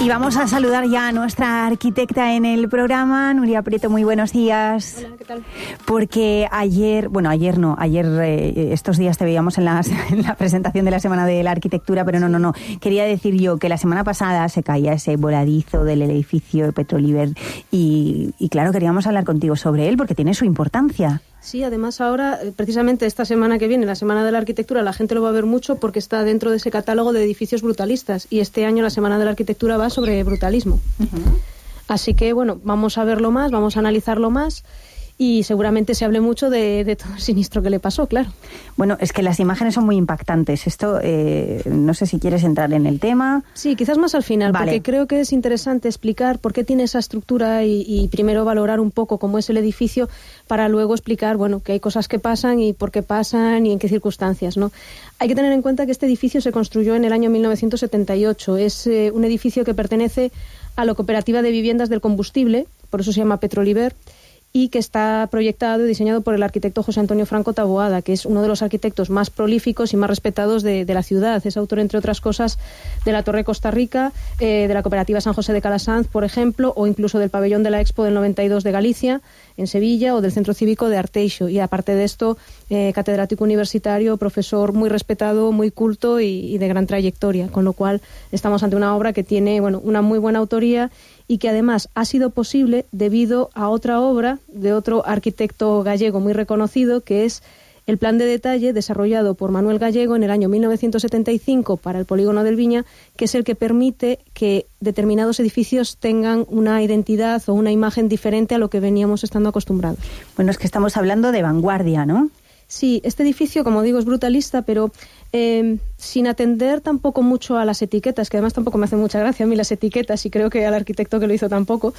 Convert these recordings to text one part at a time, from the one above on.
vamos a saludar ya a nuestra arquitecta en el programa, Nuria Prieto. Muy buenos días. Hola, ¿qué tal? Porque ayer estos días te veíamos en la presentación de la Semana de la Arquitectura, pero no. Quería decir yo que la semana pasada se caía ese voladizo del edificio de Petroliber y claro, queríamos hablar contigo sobre él porque tiene su importancia. Sí, además ahora, precisamente esta semana que viene, la Semana de la Arquitectura, la gente lo va a ver mucho porque está dentro de ese catálogo de edificios brutalistas y este año la Semana de la Arquitectura va sobre brutalismo. Uh-huh. Así que, bueno, vamos a verlo más, vamos a analizarlo más y seguramente se hable mucho de todo el siniestro que le pasó, claro. Bueno, es que las imágenes son muy impactantes. Esto, no sé si quieres entrar en el tema. Sí, quizás más al final, vale. Porque creo que es interesante explicar por qué tiene esa estructura y primero valorar un poco cómo es el edificio para luego explicar, bueno, que hay cosas que pasan y por qué pasan y en qué circunstancias, ¿no? Hay que tener en cuenta que este edificio se construyó en el año 1978. Es un edificio que pertenece a la Cooperativa de Viviendas del Combustible, por eso se llama Petroliber, y que está proyectado y diseñado por el arquitecto José Antonio Franco Taboada, que es uno de los arquitectos más prolíficos y más respetados de la ciudad. Es autor, entre otras cosas, de la Torre Costa Rica, de la Cooperativa San José de Calasanz, por ejemplo, o incluso del pabellón de la Expo del 92 de Galicia, en Sevilla, o del Centro Cívico de Arteixo. Y aparte de esto, catedrático universitario, profesor muy respetado, muy culto y de gran trayectoria, con lo cual estamos ante una obra que tiene, bueno, una muy buena autoría y que además ha sido posible debido a otra obra de otro arquitecto gallego muy reconocido, que es el plan de detalle desarrollado por Manuel Gallego en el año 1975 para el polígono del Viña, que es el que permite que determinados edificios tengan una identidad o una imagen diferente a lo que veníamos estando acostumbrados. Bueno, es que estamos hablando de vanguardia, ¿no? Sí, este edificio, como digo, es brutalista, pero sin atender tampoco mucho a las etiquetas, que además tampoco me hacen mucha gracia a mí las etiquetas y creo que al arquitecto que lo hizo tampoco.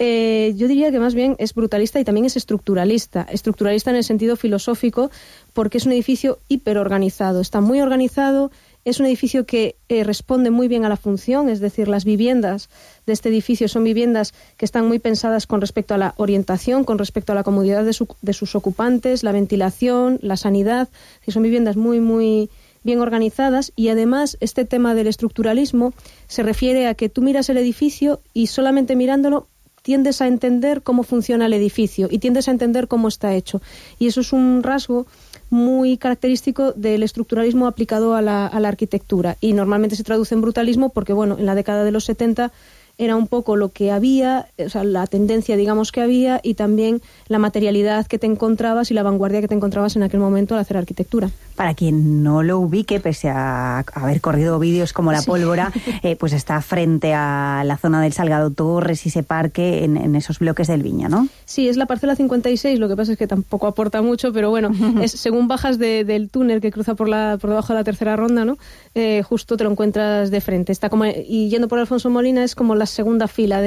Yo diría que más bien es brutalista y también es estructuralista. Estructuralista en el sentido filosófico porque es un edificio hiperorganizado, está muy organizado. Es un edificio que responde muy bien a la función, es decir, las viviendas de este edificio son viviendas que están muy pensadas con respecto a la orientación, con respecto a la comodidad de sus ocupantes, la ventilación, la sanidad, que son viviendas muy, muy bien organizadas. Y además este tema del estructuralismo se refiere a que tú miras el edificio y solamente mirándolo tiendes a entender cómo funciona el edificio y tiendes a entender cómo está hecho. Y eso es un rasgo muy característico del estructuralismo aplicado a la arquitectura y normalmente se traduce en brutalismo porque, bueno, en la década de los 70 era un poco lo que había, o sea, la tendencia, digamos, que había y también la materialidad que te encontrabas y la vanguardia que te encontrabas en aquel momento al hacer arquitectura. Para quien no lo ubique, pese a haber corrido vídeos como la pólvora, pues está frente a la zona del Salgado Torres y ese parque en esos bloques del Viña, ¿no? Sí, es la parcela 56, lo que pasa es que tampoco aporta mucho, pero bueno, es según bajas del túnel que cruza por debajo de la tercera ronda, ¿no? Justo te lo encuentras de frente. Está como, y yendo por Alfonso Molina es como la segunda fila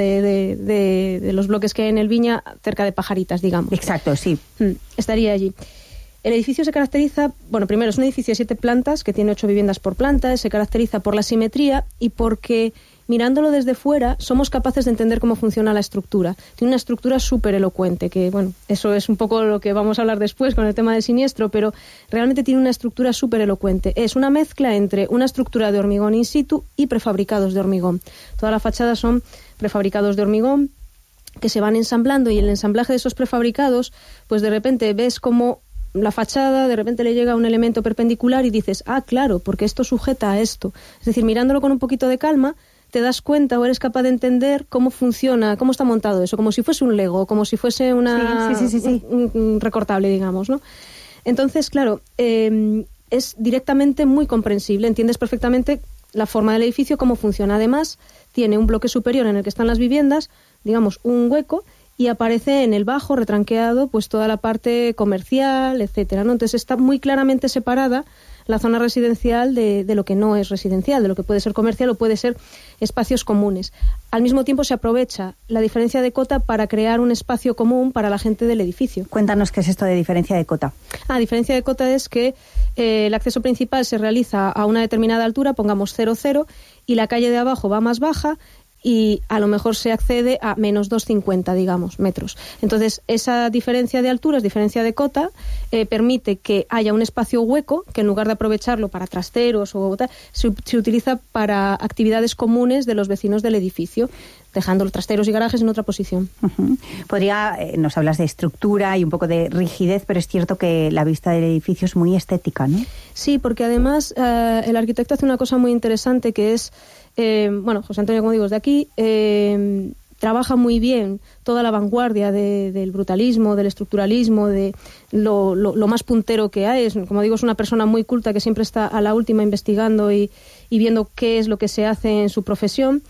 de los bloques que hay en el Viña, cerca de Pajaritas, digamos. Exacto, sí. Estaría allí. El edificio se caracteriza, bueno, primero es un edificio de 7 plantas que tiene 8 viviendas por planta, se caracteriza por la simetría y porque mirándolo desde fuera somos capaces de entender cómo funciona la estructura. Tiene una estructura súper elocuente, que bueno, eso es un poco lo que vamos a hablar después con el tema del siniestro, pero realmente tiene una estructura súper elocuente. Es una mezcla entre una estructura de hormigón in situ y prefabricados de hormigón. Toda la fachada son prefabricados de hormigón que se van ensamblando y el ensamblaje de esos prefabricados, pues de repente ves como la fachada, de repente le llega un elemento perpendicular y dices, ah, claro, porque esto sujeta a esto. Es decir, mirándolo con un poquito de calma, te das cuenta o eres capaz de entender cómo funciona, cómo está montado eso, como si fuese un Lego, como si fuese un recortable, digamos, ¿no? Entonces, claro, es directamente muy comprensible, entiendes perfectamente la forma del edificio, cómo funciona. Además, tiene un bloque superior en el que están las viviendas, digamos, un hueco, y aparece en el bajo, retranqueado, pues toda la parte comercial, etcétera, ¿no? Entonces está muy claramente separada la zona residencial de lo que no es residencial, de lo que puede ser comercial o puede ser espacios comunes. Al mismo tiempo se aprovecha la diferencia de cota para crear un espacio común para la gente del edificio. Cuéntanos qué es esto de diferencia de cota. Diferencia de cota es que el acceso principal se realiza a una determinada altura, pongamos 0,0, y la calle de abajo va más baja, y a lo mejor se accede a menos 2,50, digamos, metros. Entonces, esa diferencia de alturas, diferencia de cota, permite que haya un espacio hueco que en lugar de aprovecharlo para trasteros o tal, se utiliza para actividades comunes de los vecinos del edificio, dejando los trasteros y garajes en otra posición. Uh-huh. Nos hablas de estructura y un poco de rigidez, pero es cierto que la vista del edificio es muy estética, ¿no? Sí, porque además el arquitecto hace una cosa muy interesante que es, José Antonio, como digo, es de aquí, trabaja muy bien toda la vanguardia del brutalismo, del estructuralismo, de lo más puntero que hay. Como digo, es una persona muy culta que siempre está a la última investigando y viendo qué es lo que se hace en su profesión.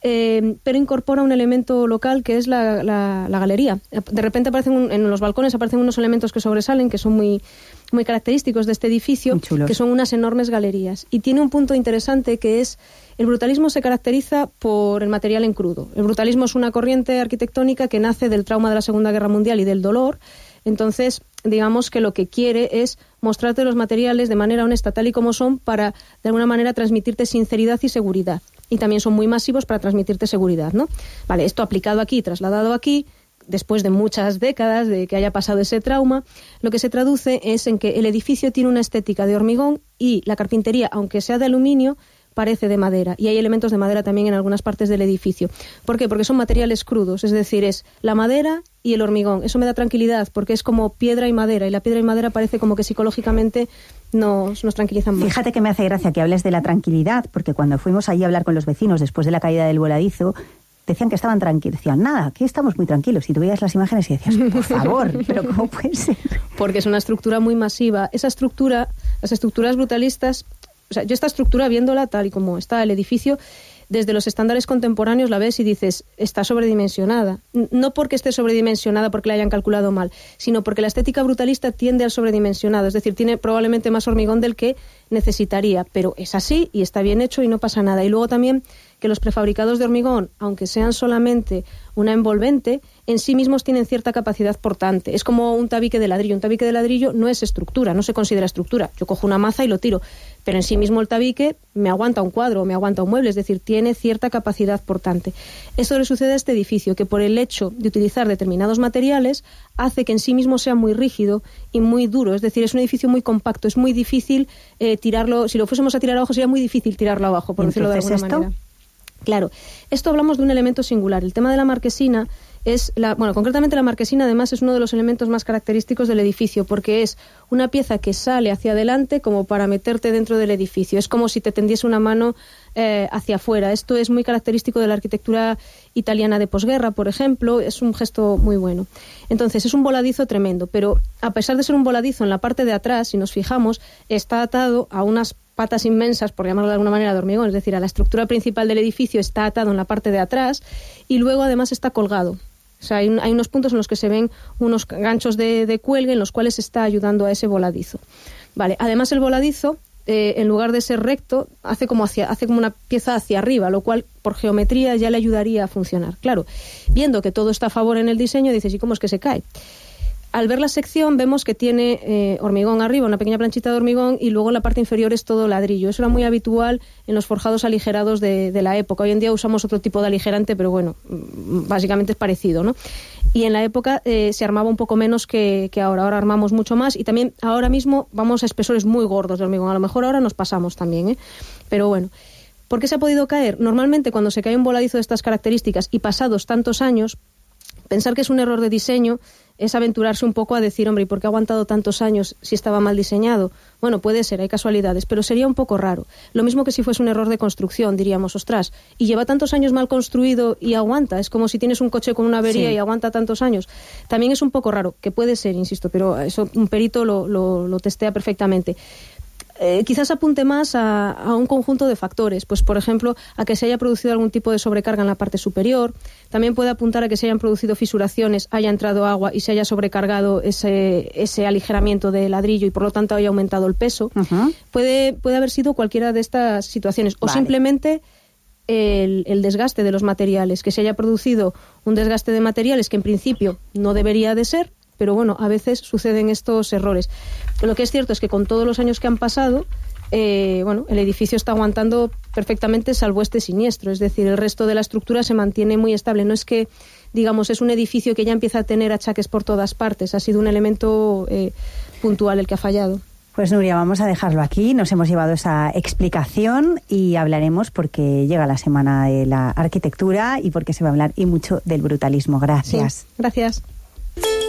Pero incorpora un elemento local que es la galería. De repente en los balcones aparecen unos elementos que sobresalen, que son muy, muy característicos de este edificio, que son unas enormes galerías. Y tiene un punto interesante que es, el brutalismo se caracteriza por el material en crudo. El brutalismo es una corriente arquitectónica que nace del trauma de la Segunda Guerra Mundial y del dolor. Entonces, digamos que lo que quiere es mostrarte los materiales de manera honesta, tal y como son, para, de alguna manera, transmitirte sinceridad y seguridad. Y también son muy masivos para transmitirte seguridad, ¿no? Vale, esto aplicado aquí, trasladado aquí, después de muchas décadas de que haya pasado ese trauma, lo que se traduce es en que el edificio tiene una estética de hormigón y la carpintería, aunque sea de aluminio, parece de madera, y hay elementos de madera también en algunas partes del edificio. ¿Por qué? Porque son materiales crudos, es decir, es la madera y el hormigón. Eso me da tranquilidad, porque es como piedra y madera, y la piedra y madera parece como que psicológicamente nos tranquilizan más. Fíjate que me hace gracia que hables de la tranquilidad, porque cuando fuimos allí a hablar con los vecinos después de la caída del voladizo, decían que estaban tranquilos. Decían, nada, aquí estamos muy tranquilos. Y tú veías las imágenes y decías, por favor, pero ¿cómo puede ser? Porque es una estructura muy masiva. Esa estructura, las estructuras brutalistas, o sea, yo esta estructura, viéndola tal y como está el edificio, desde los estándares contemporáneos la ves y dices, está sobredimensionada. No porque esté sobredimensionada porque la hayan calculado mal, sino porque la estética brutalista tiende al sobredimensionado. Es decir, tiene probablemente más hormigón del que necesitaría, pero es así y está bien hecho y no pasa nada. Y luego también que los prefabricados de hormigón, aunque sean solamente una envolvente, en sí mismos tienen cierta capacidad portante. Es como un tabique de ladrillo. Un tabique de ladrillo no es estructura, no se considera estructura. Yo cojo una maza y lo tiro, pero en sí mismo el tabique me aguanta un cuadro, me aguanta un mueble, es decir, tiene cierta capacidad portante. Esto le sucede a este edificio, que por el hecho de utilizar determinados materiales hace que en sí mismo sea muy rígido y muy duro. Es decir, es un edificio muy compacto, es muy difícil tirarlo. Si lo fuésemos a tirar abajo, sería muy difícil tirarlo abajo, por decirlo de alguna manera. Claro, esto hablamos de un elemento singular. El tema de la marquesina es, concretamente la marquesina además es uno de los elementos más característicos del edificio, porque es una pieza que sale hacia adelante como para meterte dentro del edificio. Es como si te tendiese una mano hacia afuera. Esto es muy característico de la arquitectura italiana de posguerra, por ejemplo. Es un gesto muy bueno. Entonces, es un voladizo tremendo, pero a pesar de ser un voladizo, en la parte de atrás, si nos fijamos, está atado a unas patas inmensas, por llamarlo de alguna manera, de hormigón, es decir, a la estructura principal del edificio está atado en la parte de atrás y luego además está colgado. O sea, hay unos puntos en los que se ven unos ganchos de cuelgue en los cuales está ayudando a ese voladizo. Vale, además el voladizo, en lugar de ser recto, hace como una pieza hacia arriba, lo cual por geometría ya le ayudaría a funcionar. Claro, viendo que todo está a favor en el diseño, dices, ¿y cómo es que se cae? Al ver la sección vemos que tiene hormigón arriba, una pequeña planchita de hormigón, y luego en la parte inferior es todo ladrillo. Eso era muy habitual en los forjados aligerados de la época. Hoy en día usamos otro tipo de aligerante, pero bueno, básicamente es parecido, ¿no? Y en la época se armaba un poco menos que ahora. Ahora armamos mucho más y también ahora mismo vamos a espesores muy gordos de hormigón. A lo mejor ahora nos pasamos también, ¿eh? Pero bueno. ¿Por qué se ha podido caer? Normalmente cuando se cae un voladizo de estas características y pasados tantos años, pensar que es un error de diseño es aventurarse un poco a decir, hombre, ¿y por qué ha aguantado tantos años si estaba mal diseñado? Bueno, puede ser, hay casualidades, pero sería un poco raro. Lo mismo que si fuese un error de construcción, diríamos, ostras, y lleva tantos años mal construido y aguanta. Es como si tienes un coche con una avería, sí, y aguanta tantos años. También es un poco raro, que puede ser, insisto, pero eso un perito lo testea perfectamente. Quizás apunte más a un conjunto de factores, pues por ejemplo a que se haya producido algún tipo de sobrecarga en la parte superior. También puede apuntar a que se hayan producido fisuraciones, haya entrado agua y se haya sobrecargado ese aligeramiento de ladrillo y por lo tanto haya aumentado el peso. Uh-huh. Puede haber sido cualquiera de estas situaciones o simplemente el desgaste de los materiales, que se haya producido un desgaste de materiales que en principio no debería de ser, pero bueno, a veces suceden estos errores. Lo que es cierto es que con todos los años que han pasado, bueno, el edificio está aguantando perfectamente salvo este siniestro, es decir, el resto de la estructura se mantiene muy estable. No es que, digamos, es un edificio que ya empieza a tener achaques por todas partes, ha sido un elemento puntual el que ha fallado. Pues Nuria, vamos a dejarlo aquí, nos hemos llevado esa explicación y hablaremos porque llega la Semana de la Arquitectura y porque se va a hablar y mucho del brutalismo. Gracias. Sí, gracias.